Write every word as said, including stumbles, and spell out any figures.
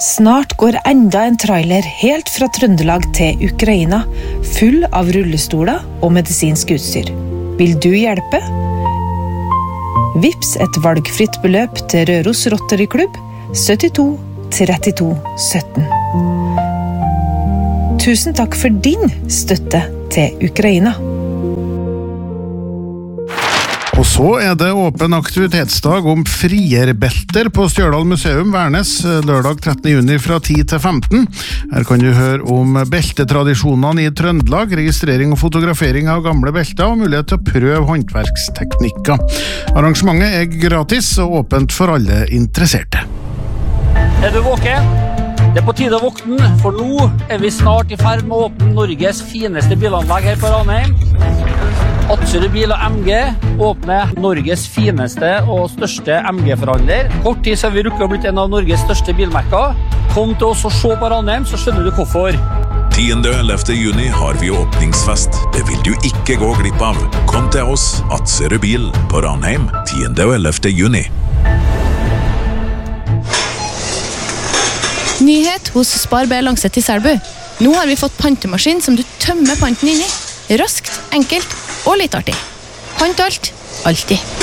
Snart går enda en trailer helt fra Trøndelag til Ukraina, full av rullestoler og medisinsk utstyr. Vil du hjelpe? Vips et valgfritt beløp til Røros Rotary Klubb, syttito trettito sytten. Tusen takk for din støtte til Ukraina. Og så er det åpen aktivitetsdag om frierbelter på Stjørdal Museum Værnes lørdag trettende juni fra ti til femten. Her kan du høre om beltetradisjonene i Trøndelag, registrering og fotografering av gamle belter og mulighet til å prøve håndverksteknikker. Arrangementet er gratis og åpent for alle interesserte. Er du våken? Det er på tide å våkne, for nå er vi snart i ferd med å åpne Norges fineste bilanlegg her på Ranheim. Atzerud Bil og M G åpner Norges fineste og største M G-forhandler. Kort tid så har vi rukket å blitt en av Norges største bilmerker. Kom til oss og se på Ranheim, så skjønner du hvorfor. tiende og ellevte juni har vi åpningsfest. Det vil du ikke gå glipp av. Kom til oss, Atzerud Bil på Ranheim, tiende og ellevte juni. Nyhet hos Spar-B Langset i Selbu. Nå har vi fått pantemaskin som du tømmer panten inn i. Raskt, enkelt og litt artig. Pant alt, alltid.